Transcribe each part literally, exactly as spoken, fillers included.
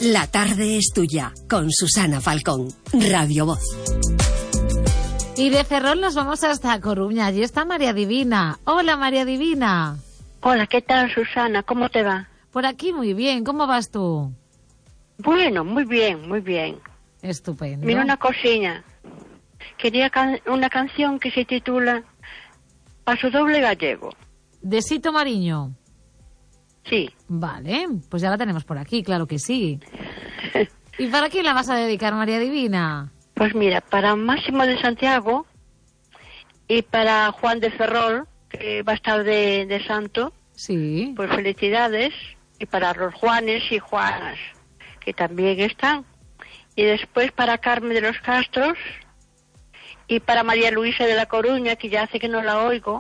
La tarde es tuya, con Susana Falcón, Radio Voz. Y de Ferrol nos vamos hasta A Coruña. Allí está María Divina. Hola, María Divina. Hola, ¿qué tal, Susana? ¿Cómo te va? Por aquí muy bien. ¿Cómo vas tú? Bueno, muy bien, muy bien. Estupendo. Mira una cosilla. Quería can- una canción que se titula Paso Doble Gallego. ¿De Sito Mariño? Sí. Vale, pues ya la tenemos por aquí, claro que sí. ¿Y para quién la vas a dedicar, María Divina? Pues mira, para Máximo de Santiago y para Juan de Ferrol, que va a estar de, de santo. Sí. Pues felicidades. Y para los Juanes y Juanas, que también están. Y después para Carmen de los Castros y para María Luisa de La Coruña, que ya hace que no la oigo.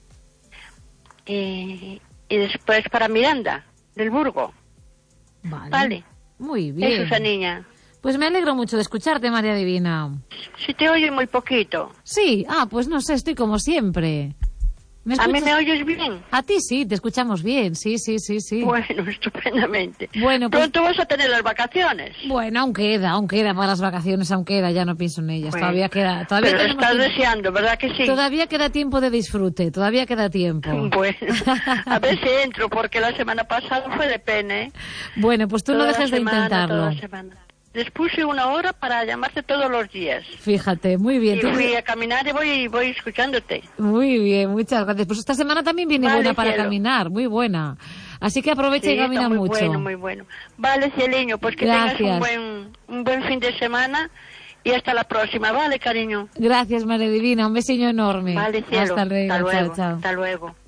Y, y después para Miranda, del Burgo. Vale. Vale. Muy bien. Eso, esa niña. Pues me alegro mucho de escucharte, María Divina. Si te oye muy poquito. Sí, ah, pues no sé, estoy como siempre. ¿Me ¿A mí escuchas? me oyes bien? A ti sí, te escuchamos bien, sí, sí, sí, sí. Bueno, estupendamente. Bueno, pues... Pronto vas a tener las vacaciones. Bueno, aún queda, aún queda para las vacaciones, aún queda, ya no pienso en ellas. Bueno, todavía queda, todavía pero tenemos estás tiempo. deseando, ¿verdad que sí? Todavía queda tiempo de disfrute, todavía queda tiempo. Bueno, a ver si entro, porque la semana pasada fue de pene. ¿eh? Bueno, pues tú Toda no la dejes de semana, intentarlo. toda la semana. Les puse una hora para llamarte todos los días. Fíjate, muy bien. Y tú- fui a caminar y voy, voy escuchándote. Muy bien, muchas gracias. Pues esta semana también viene Vale, buena para cielo. caminar, muy buena. Así que aprovecha Sí, y camina está muy mucho. bueno, muy bueno. Vale, Cieliño, pues que Gracias. tengas un buen, un buen fin de semana y hasta la próxima. Vale, cariño. Gracias, María Divina. Un besiño enorme. Vale, cielo. Hasta luego. Hasta luego. Chao, chao. Hasta luego.